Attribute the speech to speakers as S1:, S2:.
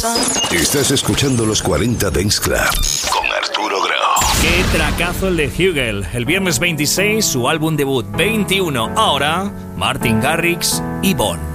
S1: Estás escuchando los 40 Dance Club con Arturo Grau.
S2: Qué tracazo el de Hugel. El viernes 26, su álbum debut 21. Ahora, Martin Garrix y Bon.